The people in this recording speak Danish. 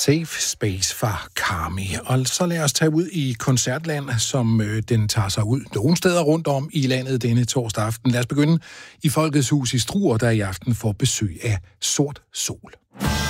Safe Space fra Karmi. Og så lad os tage ud i koncertland, som den tager sig ud nogle steder rundt om i landet denne torsdag aften. Lad os begynde i Folkets Hus i Struer, der i aften får besøg af Sort Sol.